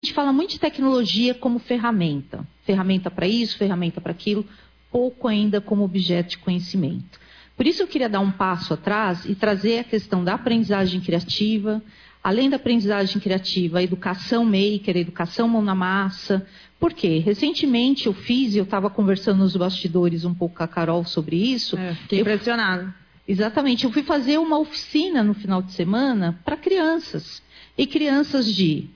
gente fala muito de tecnologia como ferramenta. Ferramenta para isso, ferramenta para aquilo, pouco ainda como objeto de conhecimento. Por isso eu queria dar um passo atrás e trazer a questão da aprendizagem criativa, além da aprendizagem criativa, a educação maker, a educação mão na massa. Por quê? Recentemente eu estava conversando nos bastidores um pouco com a Carol sobre isso. Fiquei impressionada. Exatamente, eu fui fazer uma oficina no final de semana para crianças. E crianças de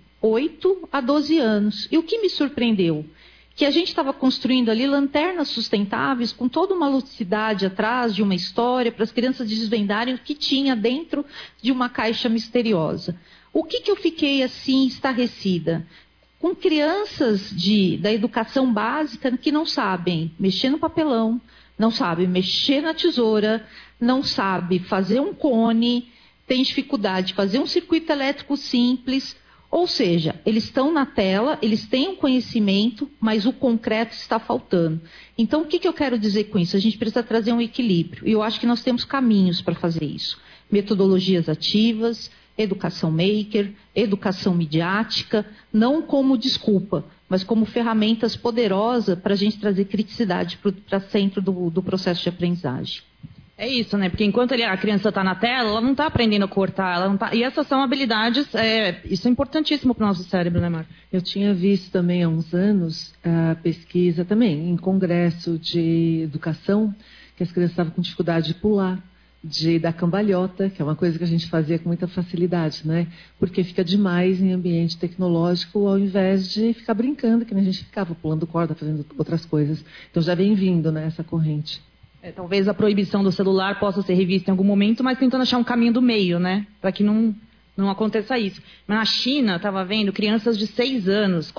8 a 12 anos. E o que me surpreendeu? Que a gente estava construindo ali lanternas sustentáveis com toda uma lucidez atrás de uma história para as crianças desvendarem o que tinha dentro de uma caixa misteriosa. O que eu fiquei assim estarrecida? Com crianças da educação básica que não sabem mexer no papelão, não sabem mexer na tesoura, não sabem fazer um cone, tem dificuldade de fazer um circuito elétrico simples. Ou seja, eles estão na tela, eles têm um conhecimento, mas o concreto está faltando. Então, o que eu quero dizer com isso? A gente precisa trazer um equilíbrio. E eu acho que nós temos caminhos para fazer isso. Metodologias ativas, educação maker, educação midiática, não como desculpa, mas como ferramentas poderosas para a gente trazer criticidade para centro do processo de aprendizagem. É isso, né? Porque enquanto a criança está na tela, ela não está aprendendo a cortar, ela não tá... E essas são habilidades, isso é importantíssimo para o nosso cérebro, né, Marco? Eu tinha visto também há uns anos a pesquisa também, em congresso de educação, que as crianças estavam com dificuldade de pular, de dar cambalhota, que é uma coisa que a gente fazia com muita facilidade, né? Porque fica demais em ambiente tecnológico, ao invés de ficar brincando, que nem a gente ficava pulando corda, fazendo outras coisas. Então já vem vindo, né, essa corrente. Talvez a proibição do celular possa ser revista em algum momento, mas tentando achar um caminho do meio, né? Para que não aconteça isso. Mas na China, estava vendo, crianças de 6 anos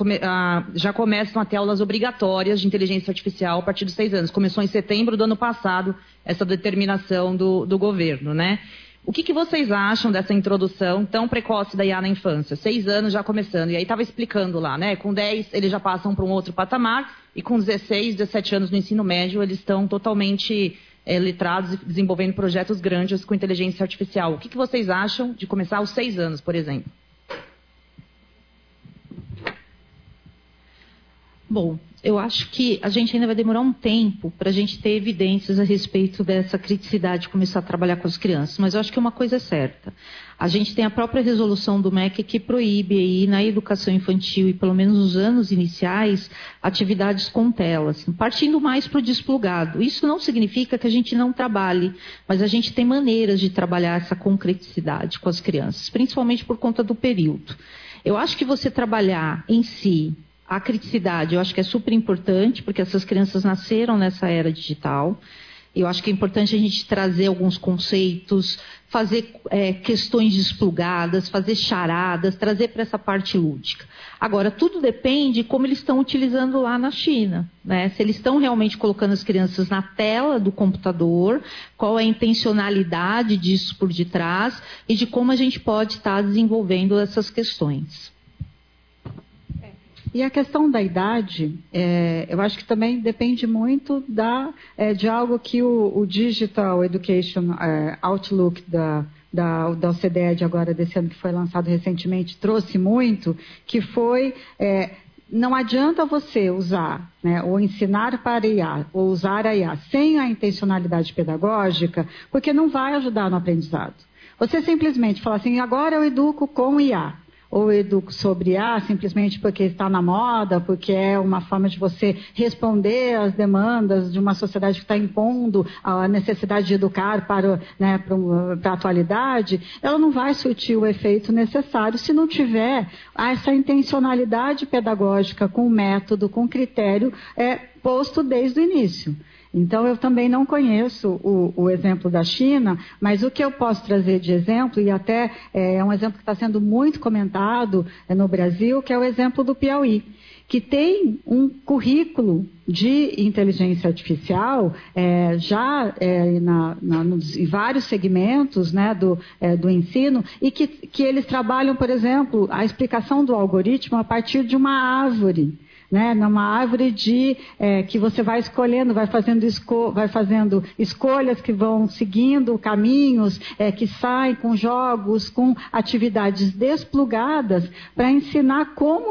já começam a ter aulas obrigatórias de inteligência artificial a partir dos 6 anos. Começou em setembro do ano passado essa determinação do governo, né? O que vocês acham dessa introdução tão precoce da IA na infância? 6 anos já começando. E aí estava explicando lá, né? Com 10 eles já passam para um outro patamar. E com 16, 17 anos no ensino médio, eles estão totalmente letrados e desenvolvendo projetos grandes com inteligência artificial. O que vocês acham de começar aos 6 anos, por exemplo? Bom, eu acho que a gente ainda vai demorar um tempo para a gente ter evidências a respeito dessa criticidade de começar a trabalhar com as crianças, mas eu acho que uma coisa é certa. A gente tem a própria resolução do MEC que proíbe aí na educação infantil e pelo menos nos anos iniciais, atividades com telas, partindo mais para o desplugado. Isso não significa que a gente não trabalhe, mas a gente tem maneiras de trabalhar essa concreticidade com as crianças, principalmente por conta do período. Eu acho que você trabalhar em si a criticidade, eu acho que é super importante, porque essas crianças nasceram nessa era digital. Eu acho que é importante a gente trazer alguns conceitos, fazer questões desplugadas, fazer charadas, trazer para essa parte lúdica. Agora, tudo depende de como eles estão utilizando lá na China, né? Se eles estão realmente colocando as crianças na tela do computador, qual é a intencionalidade disso por detrás e de como a gente pode estar desenvolvendo essas questões. E a questão da idade, eu acho que também depende muito de algo que o Digital Education Outlook da OCDE agora desse ano, que foi lançado recentemente, trouxe muito, que foi... não adianta você usar, né, ou ensinar para IA, ou usar a IA sem a intencionalidade pedagógica, porque não vai ajudar no aprendizado. Você simplesmente fala assim, agora eu educo com IA. Ou educo sobre IA simplesmente porque está na moda, porque é uma forma de você responder às demandas de uma sociedade que está impondo a necessidade de educar para a atualidade, ela não vai surtir o efeito necessário se não tiver essa intencionalidade pedagógica com método, com critério posto desde o início. Então, eu também não conheço o exemplo da China, mas o que eu posso trazer de exemplo, e até é um exemplo que está sendo muito comentado no Brasil, que é o exemplo do Piauí, que tem um currículo de inteligência artificial em vários segmentos, né, do ensino, e que eles trabalham, por exemplo, a explicação do algoritmo a partir de uma árvore. Né, numa árvore que você vai escolhendo, vai fazendo escolhas que vão seguindo caminhos, que saem com jogos, com atividades desplugadas para ensinar como